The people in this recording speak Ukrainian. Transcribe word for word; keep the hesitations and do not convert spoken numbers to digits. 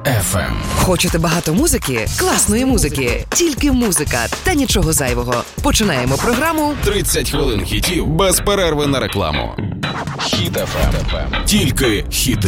еф ем. Хочете багато музики? Класної музики. Тільки музика та нічого зайвого. Починаємо програму тридцять хвилин хітів без перерви на рекламу. Хіт еф ем. Тільки хіти.